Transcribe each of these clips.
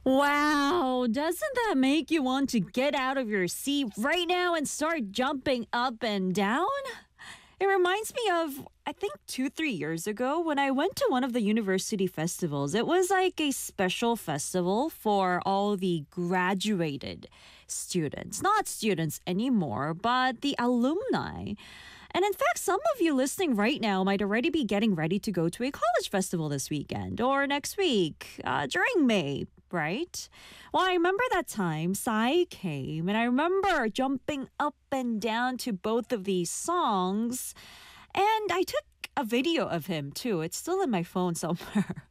Wow, doesn't that make you want to get out of your seat right now and start jumping up and down? It reminds me of, I think, 3 years ago when I went to one of the university festivals. It was like a special festival for all the graduated students, not students anymore, but the alumni. And in fact, some of you listening right now might already be getting ready to go to a college festival this weekend or next week during May, right? Well, I remember that time Psy came and I remember jumping up and down to both of these songs. And I took a video of him too. It's still in my phone somewhere.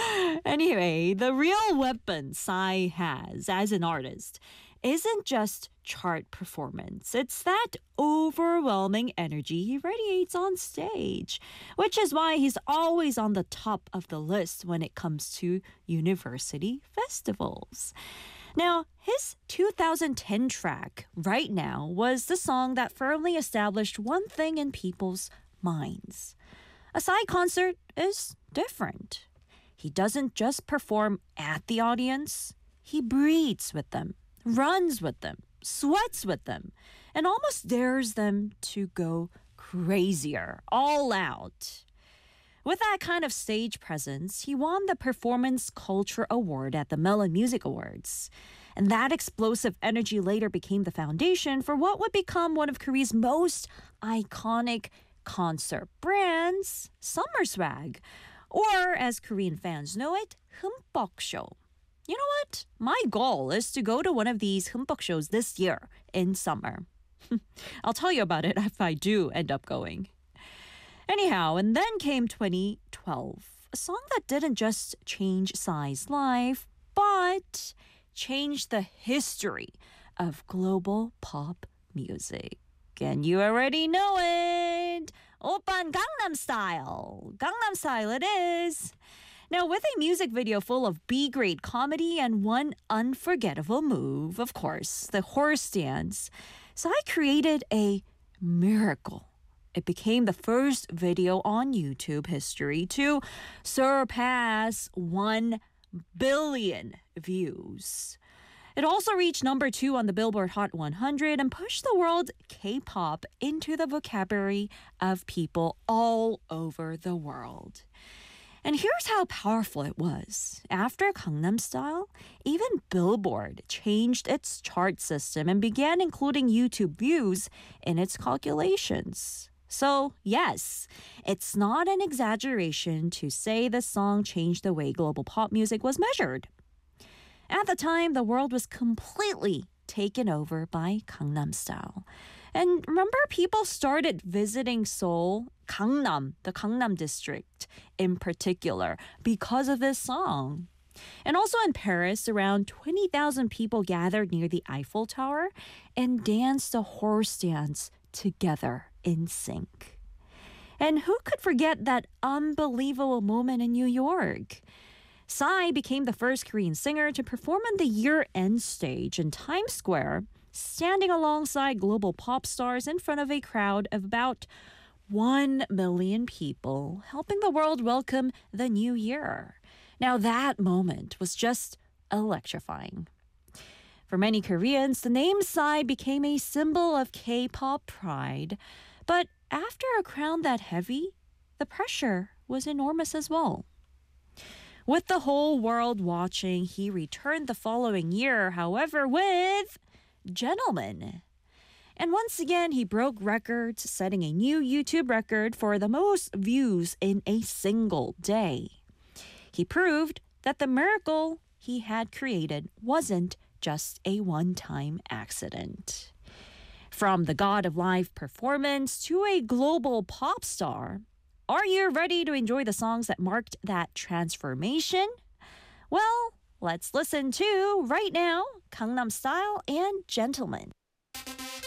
Anyway, the real weapon Psy has as an artist isn't just chart performance. It's that overwhelming energy he radiates on stage, which is why he's always on the top of the list when it comes to university festivals. Now, his 2010 track, Right Now, was the song that firmly established one thing in people's minds. A Psy concert is different. He doesn't just perform at the audience, he breathes with them, runs with them, sweats with them, and almost dares them to go crazier, all out. With that kind of stage presence, he won the Performance Culture Award at the Melon Music Awards. And that explosive energy later became the foundation for what would become one of Korea's most iconic concert brands, Summer Swag, or as Korean fans know it, Humpok Show. You know what? My goal is to go to one of these Humpok shows this year in summer. I'll tell you about it if I do end up going. Anyhow, and then came 2012, a song that didn't just change Psy's life, but changed the history of global pop music. And you already know it. Oppan Gangnam Style. Gangnam Style it is. Now, with a music video full of B-grade comedy and one unforgettable move, of course, the horse dance, Psy created a miracle. It became the first video on YouTube history to surpass 1 billion views. It also reached number 2 on the Billboard Hot 100 and pushed the world K-pop into the vocabulary of people all over the world. And here's how powerful it was. After Gangnam Style, even Billboard changed its chart system and began including YouTube views in its calculations. So, yes, it's not an exaggeration to say the song changed the way global pop music was measured. At the time, the world was completely taken over by Gangnam Style. And remember, people started visiting Seoul, Gangnam, the Gangnam district in particular, because of this song. And also in Paris, around 20,000 people gathered near the Eiffel Tower and danced a horse dance together in sync. And who could forget that unbelievable moment in New York? Psy became the first Korean singer to perform on the year-end stage in Times Square, standing alongside global pop stars in front of a crowd of about 1 million people, helping the world welcome the new year. Now that moment was just electrifying. For many Koreans, the name Psy became a symbol of K-pop pride. But after a crown that heavy, the pressure was enormous as well. With the whole world watching, he returned the following year, however, with Gentleman. And once again, he broke records, setting a new YouTube record for the most views in a single day. He proved that the miracle he had created wasn't just a one-time accident. From the god of live performance to a global pop star, are you ready to enjoy the songs that marked that transformation? Well, let's listen to, right now, Gangnam Style and Gentleman.